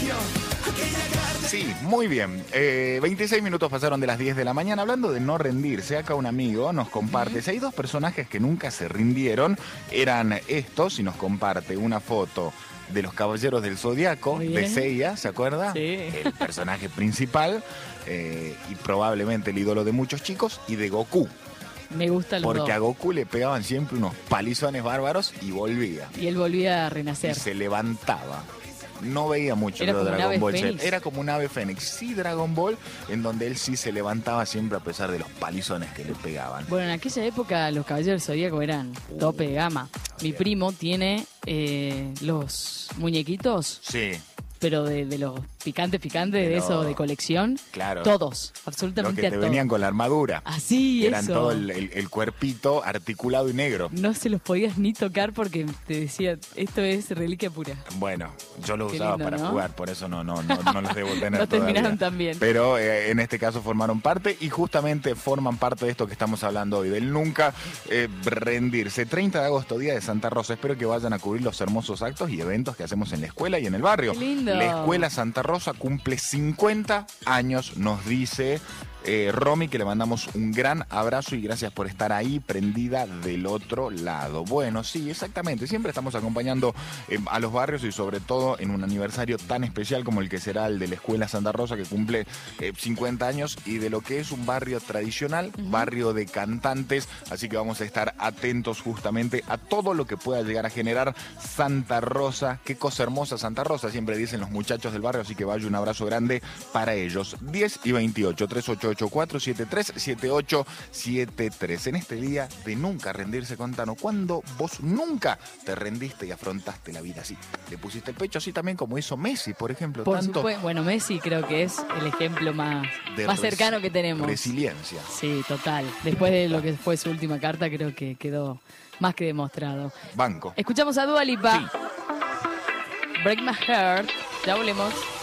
Sí, muy bien. 26 minutos pasaron de las 10 de la mañana. Hablando de no rendirse, acá un amigo nos comparte. Si hay dos personajes que nunca se rindieron, eran estos, y nos comparte una foto de los Caballeros del Zodiaco, de Seiya, ¿se acuerda? Sí. El personaje principal y probablemente el ídolo de muchos chicos, y de Goku. Me gusta los dos. Porque a Goku le pegaban siempre unos palizones bárbaros y volvía. Y él volvía a renacer. Y se levantaba. No veía mucho Era de como un Dragon ave Ball fénix. Z. Era como un ave fénix. Sí, Dragon Ball, en donde él sí se levantaba siempre a pesar de los palizones que le pegaban. Bueno, en aquella época los Caballeros del Zodíaco eran tope de gama. Mi primo tiene los muñequitos, Sí, pero de los picantes, de eso, de colección. claro. Todos, Los absolutamente que a te todos. venían con la armadura. Así, Eran eso. todo el cuerpito articulado y negro. No se los podías ni tocar porque te decía, esto es reliquia pura. Bueno, yo los Qué usaba lindo, para ¿no? jugar, por eso no los debo tener No terminaron todavía. tan bien. Pero en este caso formaron parte y justamente forman parte de esto que estamos hablando hoy, del nunca rendirse. 30 de agosto, Día de Santa Rosa. Espero que vayan a cubrir los hermosos actos y eventos que hacemos en la escuela y en el barrio. Qué lindo. La Escuela Santa Rosa cumple 50 años, nos dice Romy, que le mandamos un gran abrazo y gracias por estar ahí, prendida del otro lado. Bueno, sí, exactamente. Siempre estamos acompañando a los barrios y sobre todo en un aniversario tan especial como el que será el de la Escuela Santa Rosa, que cumple 50 años, y de lo que es un barrio tradicional, barrio de cantantes. Así que vamos a estar atentos justamente a todo lo que pueda llegar a generar Santa Rosa. Qué cosa hermosa Santa Rosa, siempre dicen los muchachos del barrio, así que vaya un abrazo grande para ellos. 10 y 28, 3884-737873. En este día de nunca rendirse, contanos, ¿cuándo vos nunca te rendiste y afrontaste la vida así? ¿Le pusiste el pecho así también como hizo Messi, por ejemplo? Por tanto supuesto. Bueno, Messi creo que es el ejemplo más cercano que tenemos. Resiliencia. Sí, total. Después de lo que fue su última carta, creo que quedó más que demostrado. Banco. Escuchamos a Dua Lipa. Sí. Break My Heart. Ya volvemos.